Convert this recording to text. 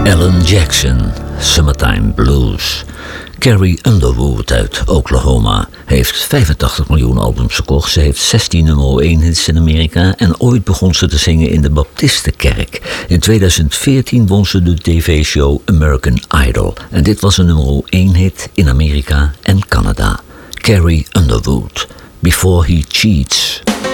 Alan Jackson, Summertime Blues. Carrie Underwood uit Oklahoma heeft 85 miljoen albums verkocht. Ze heeft 16 nummer 1 hits in Amerika en ooit begon ze te zingen in de Baptistenkerk. In 2014 won ze de tv-show American Idol. En dit was een nummer 1 hit in Amerika en Canada. Carrie Underwood, Before He Cheats.